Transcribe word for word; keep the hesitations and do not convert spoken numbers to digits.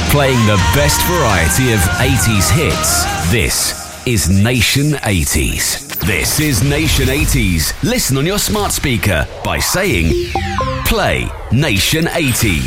Playing the best variety of eighties hits. This is Nation eighties. This is Nation eighties. Listen on your smart speaker by saying, play Nation eighties.